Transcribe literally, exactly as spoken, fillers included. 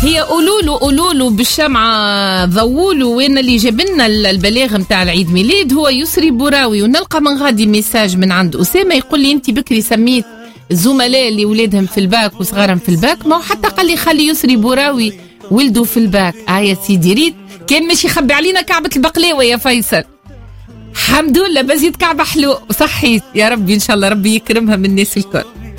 هي قولولو قولولو بالشمعة ضوولو وين اللي جابلنا البلاغ متاع العيد ميلاد هو يسري بوراوي. ونلقى من غادي ميساج من عند أسامة يقول لي انت بكري سميت الزملاء اللي ولادهم في الباك وصغارهم في الباك، ما هو حتى قال لي خلي يسري بوراوي ولده في الباك. آه يا سيدي ريت كان ماشي يخبي علينا كعبة البقلاوة يا فيصل. الحمد لله بزيد كعبة حلو صحيت يا ربي، إن شاء الله ربي يكرمها من الناس الكل.